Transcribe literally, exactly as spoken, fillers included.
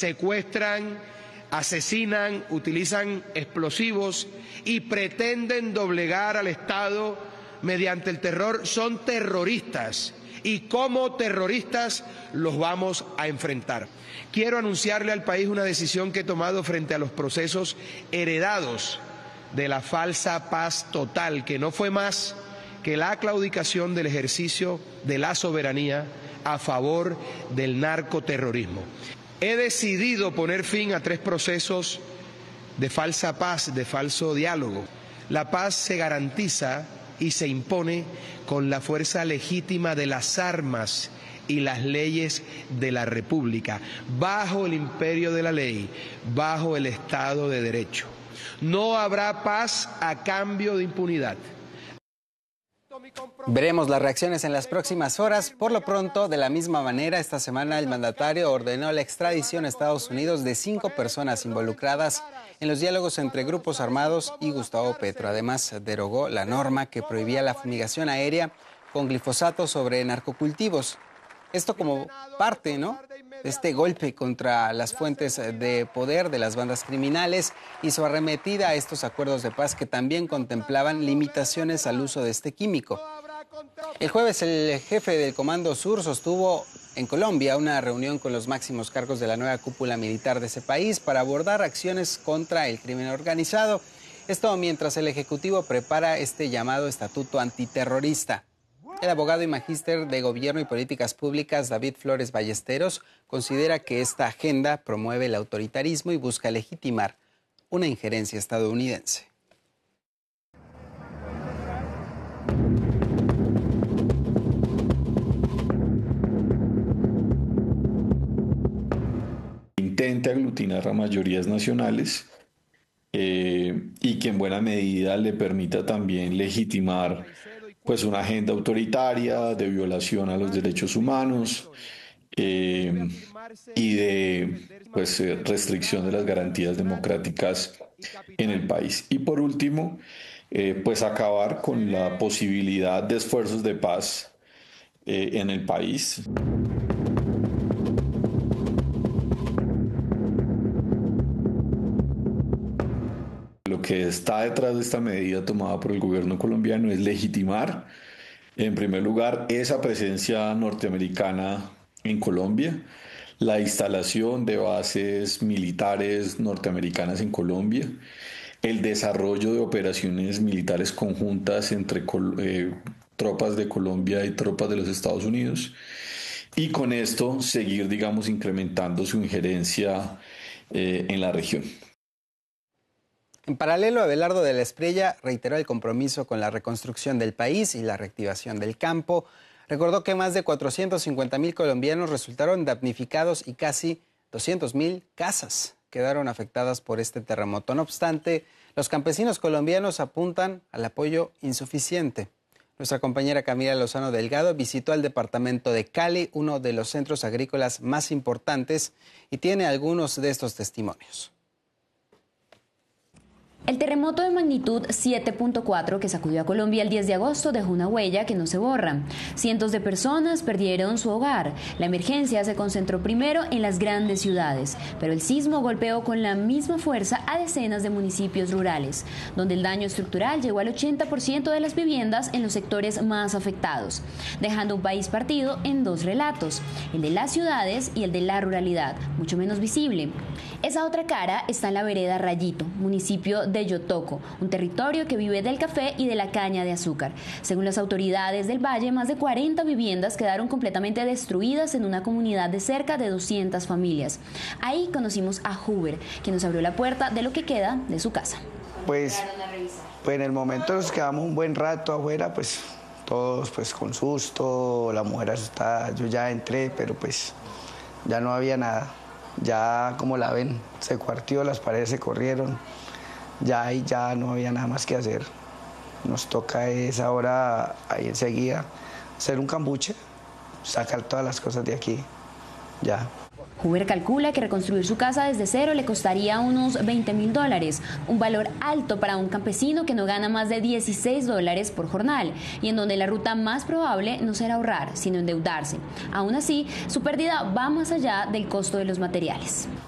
secuestran, asesinan, utilizan explosivos y pretenden doblegar al Estado mediante el terror son terroristas y como terroristas los vamos a enfrentar. Quiero anunciarle al país una decisión que he tomado frente a los procesos heredados de la falsa paz total, que no fue más que la claudicación del ejercicio de la soberanía a favor del narcoterrorismo. He decidido poner fin a tres procesos de falsa paz, de falso diálogo. La paz se garantiza y se impone con la fuerza legítima de las armas y las leyes de la República, bajo el imperio de la ley, bajo el Estado de Derecho. No habrá paz a cambio de impunidad. Veremos las reacciones en las próximas horas. Por lo pronto, de la misma manera, esta semana el mandatario ordenó la extradición a Estados Unidos de cinco personas involucradas en los diálogos entre grupos armados y Gustavo Petro. Además, derogó la norma que prohibía la fumigación aérea con glifosato sobre narcocultivos. Esto como parte, ¿no?, de este golpe contra las fuentes de poder de las bandas criminales y su arremetida a estos acuerdos de paz que también contemplaban limitaciones al uso de este químico. El jueves el jefe del Comando Sur sostuvo en Colombia una reunión con los máximos cargos de la nueva cúpula militar de ese país para abordar acciones contra el crimen organizado. Esto mientras el Ejecutivo prepara este llamado estatuto antiterrorista. El abogado y magíster de Gobierno y Políticas Públicas, David Flores Ballesteros, considera que esta agenda promueve el autoritarismo y busca legitimar una injerencia estadounidense. Intenta aglutinar a mayorías nacionales eh, y que en buena medida le permita también legitimar pues una agenda autoritaria de violación a los derechos humanos eh, y de pues, restricción de las garantías democráticas en el país. Y por último, eh, pues acabar con la posibilidad de esfuerzos de paz eh, en el país. Lo que está detrás de esta medida tomada por el gobierno colombiano es legitimar, en primer lugar, esa presencia norteamericana en Colombia, la instalación de bases militares norteamericanas en Colombia, el desarrollo de operaciones militares conjuntas entre eh, tropas de Colombia y tropas de los Estados Unidos, y con esto seguir, digamos, incrementando su injerencia eh, en la región. En paralelo, Abelardo de la Espriella reiteró el compromiso con la reconstrucción del país y la reactivación del campo. Recordó que más de cuatrocientos cincuenta mil colombianos resultaron damnificados y casi doscientas mil casas quedaron afectadas por este terremoto. No obstante, los campesinos colombianos apuntan al apoyo insuficiente. Nuestra compañera Camila Lozano Delgado visitó el departamento de Cali, uno de los centros agrícolas más importantes, y tiene algunos de estos testimonios. El terremoto de magnitud siete punto cuatro que sacudió a Colombia el diez de agosto dejó una huella que no se borra. Cientos de personas perdieron su hogar. La emergencia se concentró primero en las grandes ciudades, pero el sismo golpeó con la misma fuerza a decenas de municipios rurales, donde el daño estructural llegó al ochenta por ciento de las viviendas en los sectores más afectados, dejando un país partido en dos relatos, el de las ciudades y el de la ruralidad, mucho menos visible. Esa otra cara está en la vereda Rayito, municipio de Yotoco, un territorio que vive del café y de la caña de azúcar. Según las autoridades del valle, más de cuarenta viviendas quedaron completamente destruidas en una comunidad de cerca de doscientas familias. Ahí conocimos a Huber, quien nos abrió la puerta de lo que queda de su casa. Pues, pues en el momento nos quedamos un buen rato afuera, pues todos pues con susto, la mujer asustada, yo ya entré, pero pues ya no había nada. Ya como la ven, se cuartió, las paredes se corrieron. Ya ahí ya no había nada más que hacer. Nos toca es ahora, ahí enseguida, hacer un cambuche, sacar todas las cosas de aquí, ya. Huber calcula que reconstruir su casa desde cero le costaría unos veinte mil dólares, un valor alto para un campesino que no gana más de dieciséis dólares por jornal y en donde la ruta más probable no será ahorrar, sino endeudarse. Aún así, su pérdida va más allá del costo de los materiales.